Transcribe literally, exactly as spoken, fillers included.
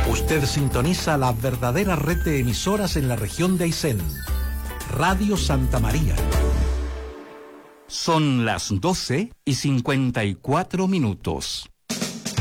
Usted sintoniza la verdadera red de emisoras en la región de Aysén. Radio Santa María. Son las doce y cincuenta y cuatro minutos.